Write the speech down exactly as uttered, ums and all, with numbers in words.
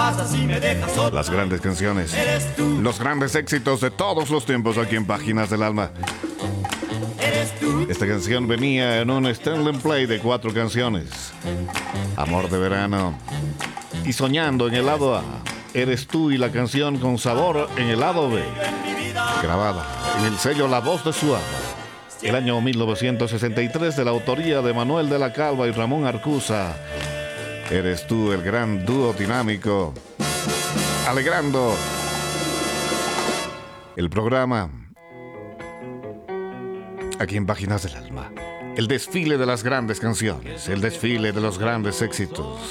pasa si me dejas solo? Las grandes canciones, Eres tú, los grandes éxitos de todos los tiempos aquí en Páginas del Alma. eres tú. Esta canción venía en un Stanley Play de cuatro canciones: Amor de Verano y Soñando en el lado A, Eres tú y la canción Con Sabor en el lado B, grabada en el sello La Voz de su Alma, el año mil novecientos sesenta y tres, de la autoría de Manuel de la Calva y Ramón Arcusa. Eres tú, el gran dúo dinámico, alegrando el programa aquí en Páginas del Alma. El desfile de las grandes canciones, el desfile de los grandes éxitos.